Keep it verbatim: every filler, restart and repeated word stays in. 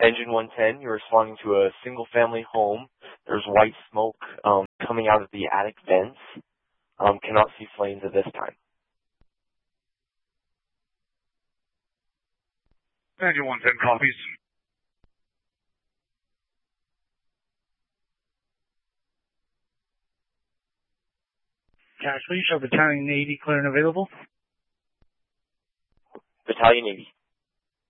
Engine one ten, you're responding to a single-family home. There's white smoke um, coming out of the attic vents. Um, cannot see flames at this time. Engine one ten copies. Cash, please show Battalion eighty clear and available. Battalion eighty.